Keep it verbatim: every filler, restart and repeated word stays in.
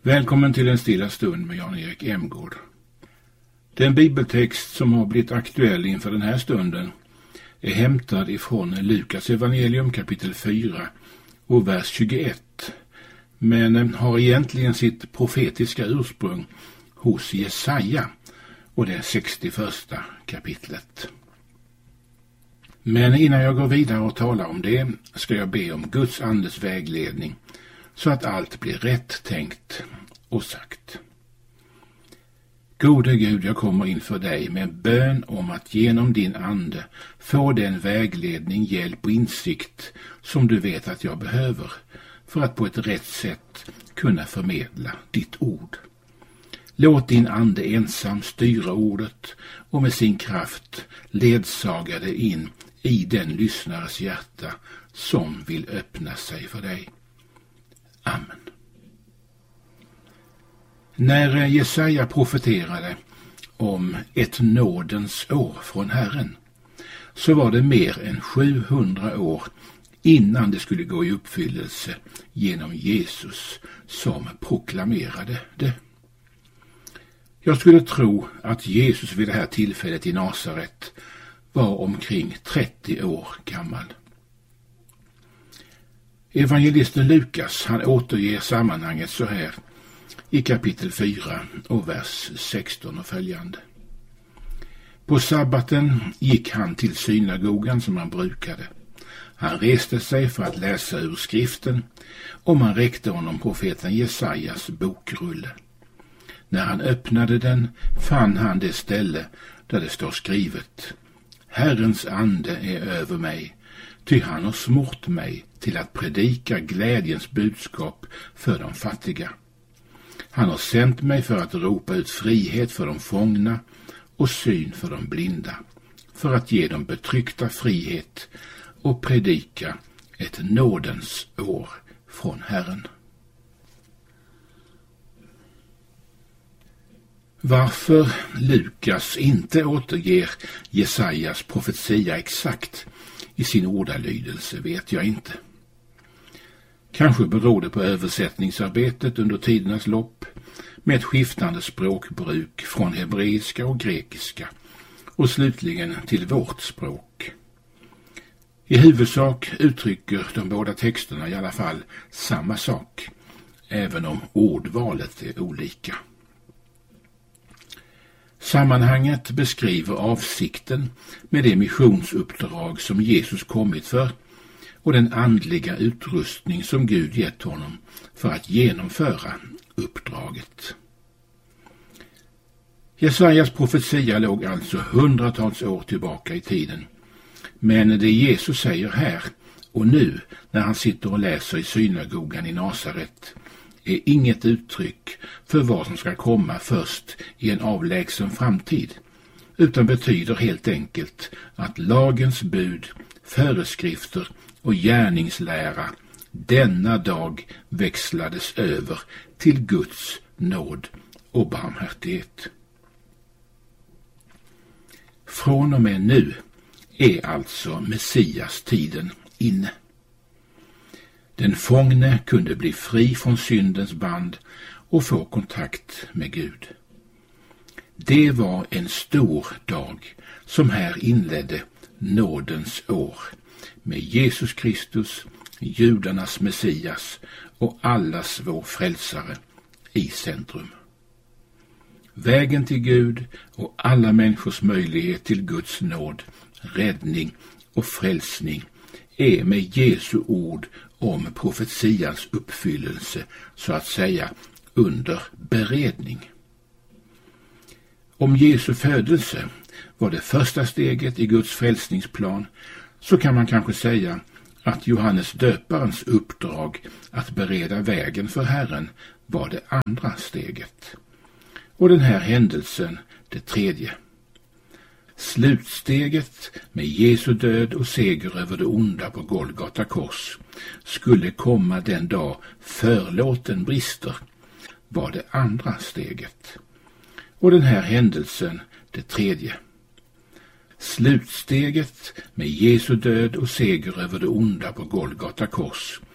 Välkommen till en stilla stund med Jan-Erik Emgård. Den bibeltext som har blivit aktuell inför den här stunden är hämtad ifrån Lukas evangelium kapitel fyra och vers tjugoett, men har egentligen sitt profetiska ursprung hos Jesaja och det sextioförsta kapitlet. Men innan jag går vidare och talar om det ska jag be om Guds andes vägledning så att allt blir rätt tänkt och sagt. Gode Gud, jag kommer inför dig med bön om att genom din ande få den vägledning, hjälp och insikt som du vet att jag behöver för att på ett rätt sätt kunna förmedla ditt ord. Låt din ande ensam styra ordet och med sin kraft ledsaga det in i den lyssnares hjärta som vill öppna sig för dig. Amen. När Jesaja profeterade om ett nådens år från Herren så var det mer än sjuhundra år innan det skulle gå i uppfyllelse genom Jesus som proklamerade det. Jag skulle tro att Jesus vid det här tillfället i Nasaret var omkring trettio år gammal. Evangelisten Lukas, han återger sammanhanget så här i kapitel fyra och vers sexton och följande. På sabbaten gick han till synagogan som han brukade. Han reste sig för att läsa ur skriften och man räckte honom profeten Jesajas bokrulle. När han öppnade den fann han det ställe där det står skrivet: Herrens ande är över mig, ty han har smort mig till att predika glädjens budskap för de fattiga. Han har sänt mig för att ropa ut frihet för de fångna och syn för de blinda, för att ge dem betryckta frihet och predika ett nådens år från Herren. Varför Lukas inte återger Jesajas profetia exakt i sin ordalydelse vet jag inte. Kanske beror det på översättningsarbetet under tidernas lopp med ett skiftande språkbruk från hebreiska och grekiska och slutligen till vårt språk. I huvudsak uttrycker de båda texterna i alla fall samma sak, även om ordvalet är olika. Sammanhanget beskriver avsikten med det missionsuppdrag som Jesus kommit för och den andliga utrustning som Gud gett honom för att genomföra uppdraget. Jesajas profetia låg alltså hundratals år tillbaka i tiden, men det Jesus säger här och nu när han sitter och läser i synagogan i Nasaret är inget uttryck för vad som ska komma först i en avlägsen framtid, utan betyder helt enkelt att lagens bud, föreskrifter och gärningslära denna dag växlades över till Guds nåd och barmhärtighet. Från och med nu är alltså Messias tiden inne. Den fångne kunde bli fri från syndens band och få kontakt med Gud. Det var en stor dag som här inledde nådens år med Jesus Kristus, judarnas Messias och allas vår frälsare i centrum. Vägen till Gud och alla människors möjlighet till Guds nåd, räddning och frälsning är med Jesu ord om profetians uppfyllelse så att säga under beredning. Om Jesu födelse var det första steget i Guds frälsningsplan så kan man kanske säga att Johannes döparens uppdrag att bereda vägen för Herren var det andra steget. Och den här händelsen det tredje. Slutsteget med Jesu död och seger över det onda på Golgata kors skulle komma den dag förlåten brister var det andra steget. Och den här händelsen det tredje. Slutsteget med Jesu död och seger över det onda på Golgata kors